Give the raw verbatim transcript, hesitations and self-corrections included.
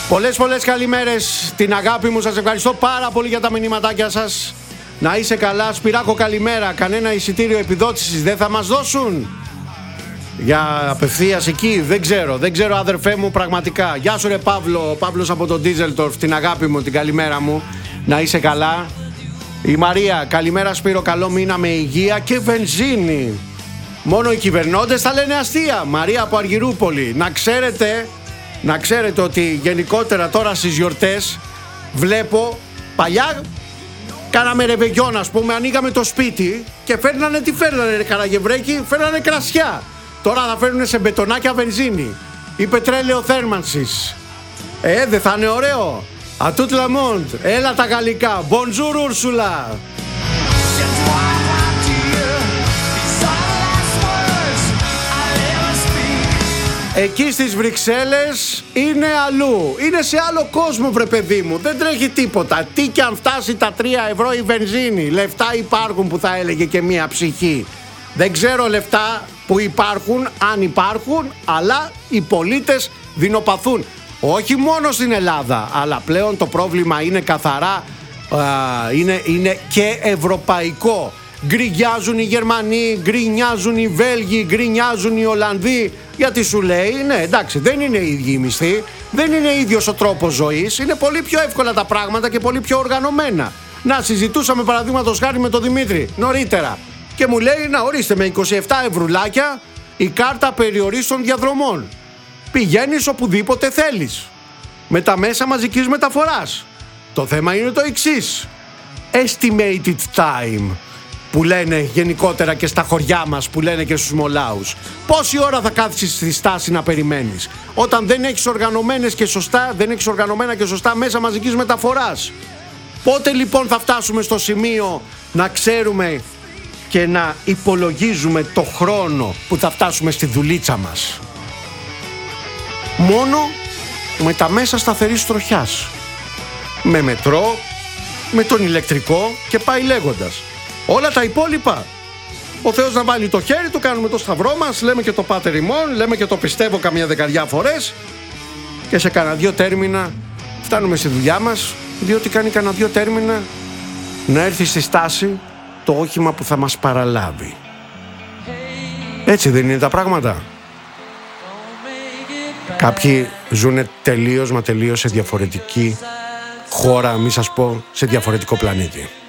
Πολλές πολλές καλημέρες, την αγάπη μου, σας ευχαριστώ πάρα πολύ για τα μηνύματάκια σας. Να είσαι καλά. Σπυράκο, καλημέρα. Κανένα εισιτήριο επιδότησης δεν θα μας δώσουν για απευθείας εκεί? Δεν ξέρω, δεν ξέρω αδερφέ μου, πραγματικά. Γεια σου ρε Παύλο, Παύλος από τον Ντίζελτορφ, την αγάπη μου, την καλημέρα μου. Να είσαι καλά. Η Μαρία, καλημέρα Σπύρο, καλό μήνα με υγεία και βενζίνη. Μόνο οι κυβερνώντες θα λένε αστεία. Μαρία από Αργυρούπολη. Να ξέρετε, να ξέρετε ότι γενικότερα τώρα στις γιορτές βλέπω, παλιά κάναμε ρεβεγιόν, ας πούμε, ανοίγαμε το σπίτι και φέρνανε, τι φέρνανε ρε Καραγευρέκη, φέρνανε κρασιά. Τώρα θα φέρνουνε σε μπετονάκια βενζίνη ή πετρέλαιο θέρμανσης. Ε, δεν θα είναι ωραίο? Ατούτ λαμόντ, έλα τα γαλλικά. Bonjour Ursula. Εκεί στις Βρυξέλλες είναι αλλού. Είναι σε άλλο κόσμο, βρε παιδί μου. Δεν τρέχει τίποτα. Τι κι αν φτάσει τα τρία ευρώ η βενζίνη. Λεφτά υπάρχουν, που θα έλεγε και μία ψυχή. Δεν ξέρω λεφτά που υπάρχουν, αν υπάρχουν, αλλά οι πολίτες δεινοπαθούν. Όχι μόνο στην Ελλάδα, αλλά πλέον το πρόβλημα είναι καθαρά, α, είναι, είναι και ευρωπαϊκό. Γκρινιάζουν οι Γερμανοί, γκρινιάζουν οι Βέλγοι, γκρινιάζουν οι Ολλανδοί. Γιατί σου λέει, ναι εντάξει, δεν είναι οι ίδιοι οι μισθοί, δεν είναι ίδιος ο τρόπος ζωής, είναι πολύ πιο εύκολα τα πράγματα και πολύ πιο οργανωμένα. Να, συζητούσαμε παραδείγματος χάρη με τον Δημήτρη νωρίτερα και μου λέει, να ορίστε, με είκοσι επτά ευρουλάκια η κάρτα περιορίστων διαδρομών. Πηγαίνεις οπουδήποτε θέλεις με τα μέσα μαζικής μεταφοράς. Το θέμα είναι το εξής: estimated time, που λένε γενικότερα και στα χωριά μας, που λένε και στους μολάους. Πόση ώρα θα κάθισεις στη στάση να περιμένεις, όταν δεν έχεις οργανωμένες και σωστά, δεν έχεις οργανωμένα και σωστά μέσα μαζικής μεταφοράς? Πότε λοιπόν θα φτάσουμε στο σημείο να ξέρουμε και να υπολογίζουμε το χρόνο που θα φτάσουμε στη δουλίτσα μας? Μόνο με τα μέσα σταθερής τροχιάς, με μετρό, με τον ηλεκτρικό και πάει λέγοντας. Όλα τα υπόλοιπα, ο Θεός να βάλει το χέρι του, κάνουμε το σταυρό μας, λέμε και το πάτερ ημών, λέμε και το πιστεύω καμιά δεκαριά φορές και σε κανένα δυο τέρμινα φτάνουμε στη δουλειά μας, διότι κάνει κανένα δυο τέρμινα να έρθει στη στάση το όχημα που θα μας παραλάβει. Έτσι δεν είναι τα πράγματα? Κάποιοι ζουν τελείως μα τελείως σε διαφορετική χώρα, μη σας πω σε διαφορετικό πλανήτη.